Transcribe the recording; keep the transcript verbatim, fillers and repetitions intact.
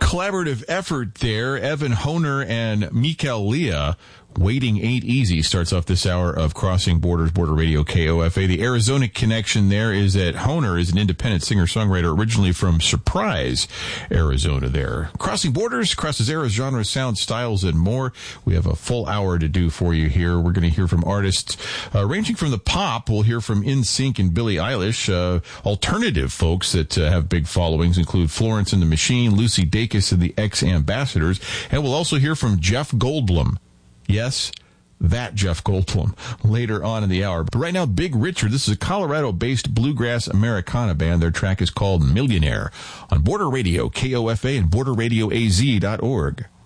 collaborative effort there. Evan Honer and Mikael Leah. Waiting Ain't Easy starts off this hour of Crossing Borders, Border Radio K O F A. The Arizona connection there is that Honer is an independent singer-songwriter originally from Surprise, Arizona there. Crossing Borders, crosses eras, genres, sounds, styles, and more. We have a full hour to do for you here. We're going to hear from artists uh, ranging from the pop. We'll hear from N Sync and Billie Eilish. Uh, alternative folks that uh, have big followings include Florence and the Machine, Lucy Dacus and the X-Ambassadors. And we'll also hear from Jeff Goldblum. Yes, that Jeff Goldblum later on in the hour. But right now, Big Richard, this is a Colorado-based bluegrass Americana band. Their track is called Millionaire on Border Radio, K O F A, and border radio a z dot org.